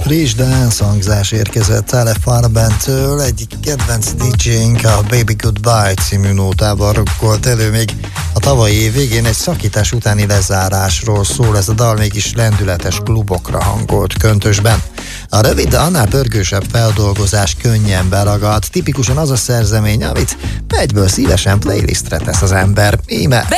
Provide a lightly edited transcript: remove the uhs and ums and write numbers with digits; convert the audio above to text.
friss dance hangzás érkezett Tele Farbentől, egyik kedvenc DJ-nk a Baby Goodbye című nótában rukkolt elő, még a tavalyi év végén egy szakítás utáni lezárásról szól, ez a dal mégis lendületes klubokra hangolt Köntösben. A rövid, de annál pörgősebb feldolgozás könnyen beragad, tipikusan az a szerzemény, amit egyből szívesen playlistre tesz az ember. Íme